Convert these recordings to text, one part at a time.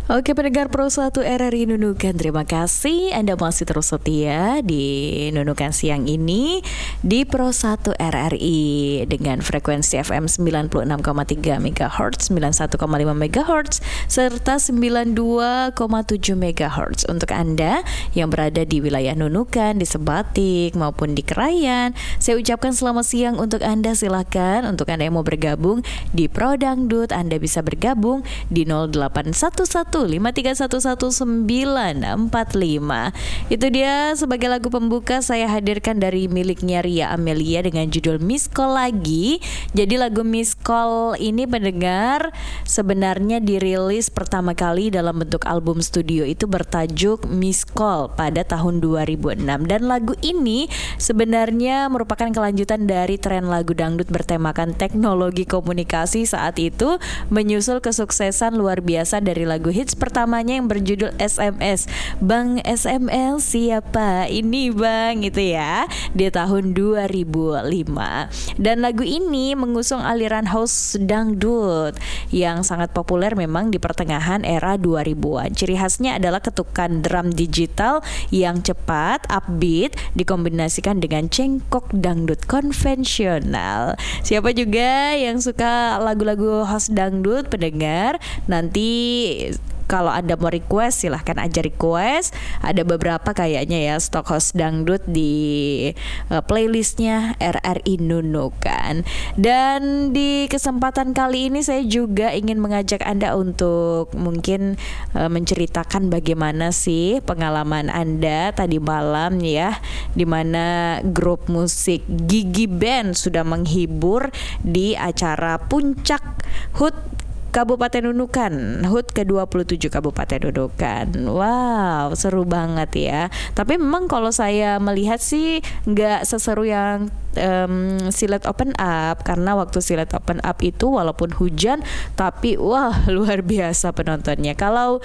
Oke, pendengar Pro 1 RRI Nunukan, terima kasih Anda masih terus setia di Nunukan siang ini di Pro 1 RRI dengan frekuensi FM 96,3 MHz, 91,5 MHz, serta 92,7 MHz. Untuk Anda yang berada di wilayah Nunukan, di Sebatik maupun di Krayan, saya ucapkan selamat siang untuk Anda. Silakan untuk Anda yang mau bergabung di Pro Dangdut, Anda bisa bergabung di 0811-5311-945. Itu dia sebagai lagu pembuka saya hadirkan dari miliknya Ria Amelia dengan judul Miss Call lagi. Jadi lagu Miss Call ini pendengar sebenarnya dirilis pertama kali dalam bentuk album studio itu bertajuk Miss Call pada tahun 2006. Dan lagu ini sebenarnya merupakan kelanjutan dari tren lagu dangdut bertemakan teknologi komunikasi saat itu, menyusul kesuksesan luar biasa dari lagu hits pertamanya yang berjudul SMS. Bang SML siapa ini bang, itu ya, di tahun 2005. Dan lagu ini mengusung aliran house dangdut yang sangat populer memang di pertengahan era 2000-an. Ciri khasnya adalah ketukan drum digital yang cepat, upbeat, dikombinasikan dengan cengkok dangdut konvensional. Siapa juga yang suka lagu-lagu house dangdut pendengar, nanti kalau Anda mau request silahkan aja request. Ada beberapa kayaknya ya stok host dangdut di playlistnya RRI Nunukan. Dan di kesempatan kali ini saya juga ingin mengajak Anda untuk mungkin menceritakan bagaimana sih pengalaman Anda tadi malam ya, dimana grup musik Gigi Band sudah menghibur di acara Puncak HUT Kabupaten Nunukan, HUT ke-27 Kabupaten Nunukan. Wow, seru banget ya. Tapi memang kalau saya melihat sih nggak seseru yang Silet Open Up, karena waktu Silet Open Up itu walaupun hujan tapi wah luar biasa penontonnya. Kalau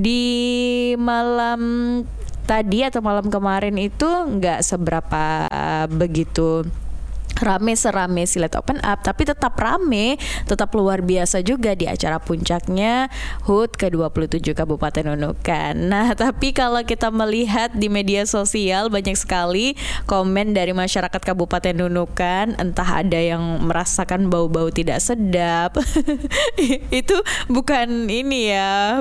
di malam tadi atau malam kemarin itu nggak seberapa begitu rame serame Silet Open Up, tapi tetap rame, tetap luar biasa juga di acara puncaknya HUT ke-27 Kabupaten Nunukan. Nah, tapi kalau kita melihat di media sosial banyak sekali komen dari masyarakat Kabupaten Nunukan, entah ada yang merasakan bau-bau tidak sedap. Itu bukan ini ya,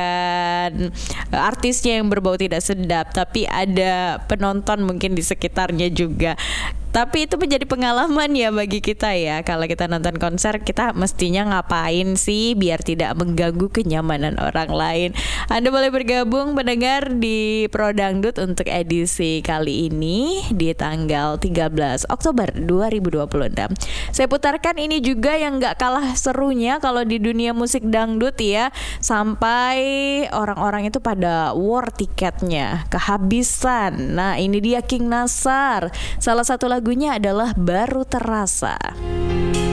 bukan artisnya yang berbau tidak sedap, tapi ada penonton mungkin di sekitarnya juga. Tapi itu menjadi pengalaman ya bagi kita ya. Kalau kita nonton konser, kita mestinya ngapain sih biar tidak mengganggu kenyamanan orang lain. Anda boleh bergabung pendengar di Pro Dangdut untuk edisi kali ini di tanggal 13 Oktober 2026. Saya putarkan ini juga yang gak kalah serunya kalau di dunia musik dangdut ya. Sampai orang-orang itu pada war tiketnya, kehabisan. Nah, ini dia King Nasar. Salah satu lagunya adalah Baru Terasa.